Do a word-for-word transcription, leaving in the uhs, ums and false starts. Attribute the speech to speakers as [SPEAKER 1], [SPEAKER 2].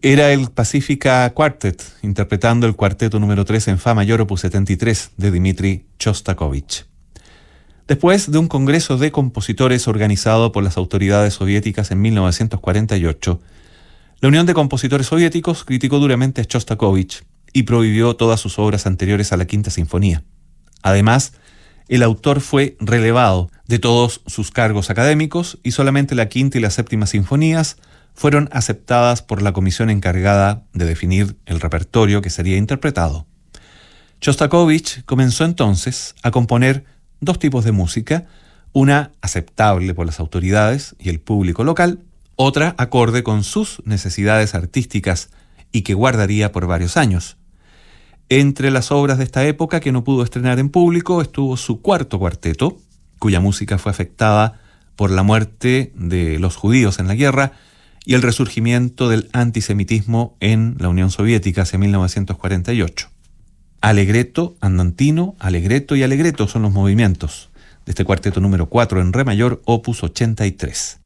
[SPEAKER 1] Era el Pacifica Quartet, interpretando el cuarteto número tres en Fa mayor opus setenta y tres de Dmitri Shostakovich. Después de un congreso de compositores organizado por las autoridades soviéticas en mil novecientos cuarenta y ocho, la Unión de Compositores Soviéticos criticó duramente a Shostakovich y prohibió todas sus obras anteriores a la Quinta Sinfonía. Además, el autor fue relevado de todos sus cargos académicos y solamente la Quinta y la Séptima Sinfonías fueron aceptadas por la comisión encargada de definir el repertorio que sería interpretado. Shostakovich comenzó entonces a componer dos tipos de música, una aceptable por las autoridades y el público local, otra acorde con sus necesidades artísticas y que guardaría por varios años. Entre las obras de esta época que no pudo estrenar en público estuvo su cuarto cuarteto, cuya música fue afectada por la muerte de los judíos en la guerra y el resurgimiento del antisemitismo en la Unión Soviética hacia mil novecientos cuarenta y ocho. Allegretto, andantino, allegretto y allegretto son los movimientos de este cuarteto número cuatro en re mayor, opus ochenta y tres.